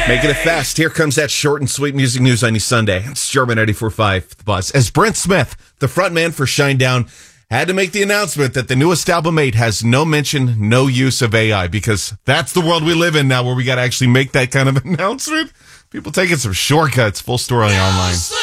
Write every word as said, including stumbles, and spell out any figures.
Making it fast. Here comes that short and sweet music news on your Sunday. It's German ninety-four point five, The Buzz. As Brent Smith, the frontman for Shinedown, had to make the announcement that the newest album, eight, has no mention, no use of A I, because that's the world we live in now, where we got to actually make that kind of announcement. People taking some shortcuts. Full story online.